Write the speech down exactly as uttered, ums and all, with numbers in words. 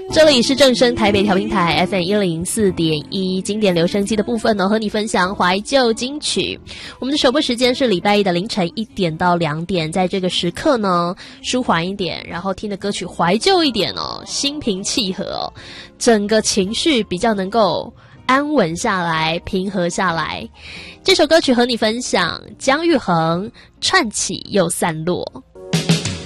这里是正声台北调频台 F M 一零四点一经典留声机的部分呢，和你分享怀旧金曲。我们的首播时间是礼拜一的凌晨一点到两点，在这个时刻呢，舒缓一点，然后听的歌曲怀旧一点哦，心平气和哦，整个情绪比较能够安稳下来，平和下来。这首歌曲和你分享，姜育恒串起又散落。